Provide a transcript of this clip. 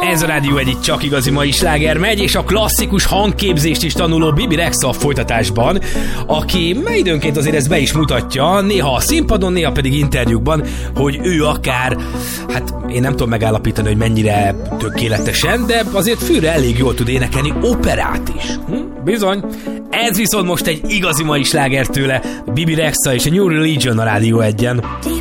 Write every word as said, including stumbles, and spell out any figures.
Ez a Rádió egyik csak igazi mai sláger megy, és a klasszikus hangképzést is tanuló Bibi Rexha a folytatásban, aki időnként azért ezt be is mutatja, néha a színpadon, néha pedig interjúkban, hogy ő akár, hát én nem tudom megállapítani, hogy mennyire tökéletesen, de azért főre elég jól tud énekelni operát is. Hm? Bizony. Ez viszont most egy igazi mai sláger tőle, Bibi Rexha és a New Religion a Rádió egyen.